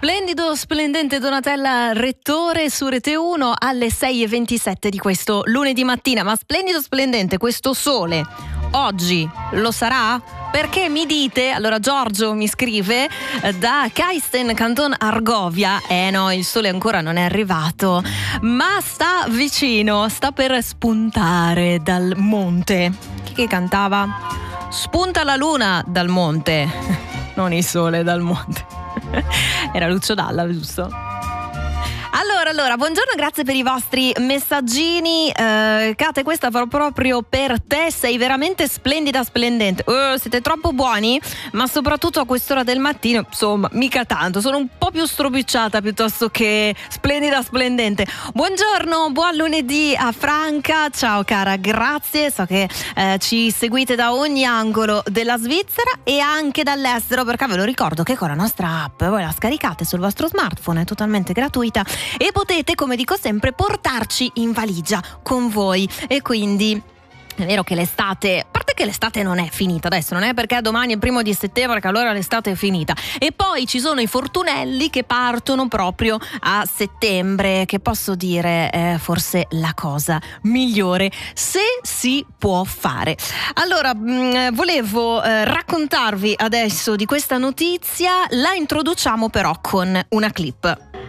Splendido, splendente Donatella Rettore su Rete 1 alle 6:27 di questo lunedì mattina. Ma splendido, splendente, questo sole oggi lo sarà? Perché mi dite, allora Giorgio mi scrive da Caisten, Canton Argovia, no, il sole ancora non è arrivato, ma sta vicino, sta per spuntare dal monte. Chi che cantava? Spunta la luna dal monte, non il sole dal monte. Era Lucio Dalla, giusto? Allora, buongiorno, grazie per i vostri messaggini. Kate, questa fa proprio per te, sei veramente splendida, splendente. Siete troppo buoni, ma soprattutto a quest'ora del mattino, insomma, mica tanto. Sono un po' più stropicciata piuttosto che splendida, splendente. Buongiorno, buon lunedì a Franca. Ciao cara, grazie. So che ci seguite da ogni angolo della Svizzera e anche dall'estero, perché ve lo ricordo che con la nostra app voi la scaricate sul vostro smartphone, è totalmente gratuita e potete, come dico sempre, portarci in valigia con voi. E quindi è vero che l'estate, a parte che l'estate non è finita adesso, non è perché domani è il 1° settembre che allora l'estate è finita, e poi ci sono i fortunelli che partono proprio a settembre, che posso dire è forse la cosa migliore se si può fare. Allora volevo raccontarvi adesso di questa notizia, la introduciamo però con una clip.